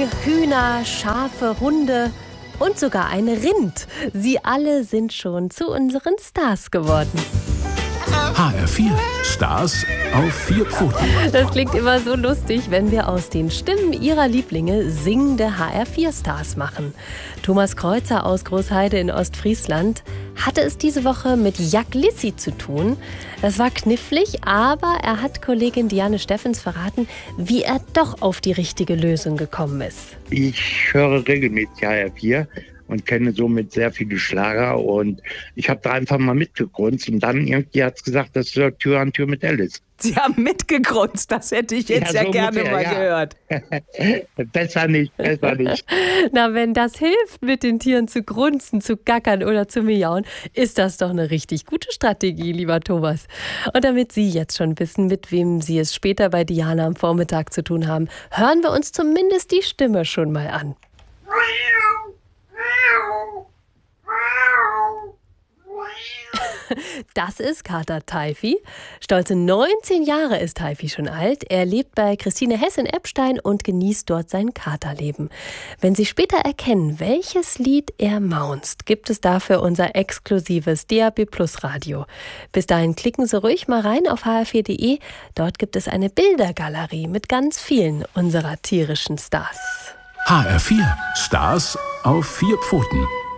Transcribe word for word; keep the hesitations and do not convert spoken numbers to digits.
Hühner, Schafe, Hunde und sogar eine Rind. Sie alle sind schon zu unseren Stars geworden. H R vier Stars auf vier Pfoten. Das klingt immer so lustig, wenn wir aus den Stimmen ihrer Lieblinge singende H R vier Stars machen. Thomas Kreuzer aus Großheide in Ostfriesland hatte es diese Woche mit Jack Lissi zu tun. Das war knifflig, aber er hat Kollegin Diane Steffens verraten, wie er doch auf die richtige Lösung gekommen ist. Ich höre regelmäßig H R vier und kenne somit sehr viele Schlager, und ich habe da einfach mal mitgegrunzt, und dann irgendwie hat es gesagt, das ist Tür an Tür mit Alice. Sie haben mitgegrunzt, das hätte ich jetzt ja, Ja, so gerne ungefähr, mal ja. gehört. Besser nicht, besser nicht. Na, wenn das hilft, mit den Tieren zu grunzen, zu gackern oder zu miauen, ist das doch eine richtig gute Strategie, lieber Thomas. Und damit Sie jetzt schon wissen, mit wem Sie es später bei Diana am Vormittag zu tun haben, hören wir uns zumindest die Stimme schon mal an. Das ist Kater Teifi. Stolze neunzehn Jahre ist Teifi schon alt. Er lebt bei Christine Hess in Eppstein und genießt dort sein Katerleben. Wenn Sie später erkennen, welches Lied er maunzt, gibt es dafür unser exklusives D A B Plus Radio. Bis dahin klicken Sie ruhig mal rein auf h r vier punkt d e. Dort gibt es eine Bildergalerie mit ganz vielen unserer tierischen Stars. H R vier Stars auf vier Pfoten.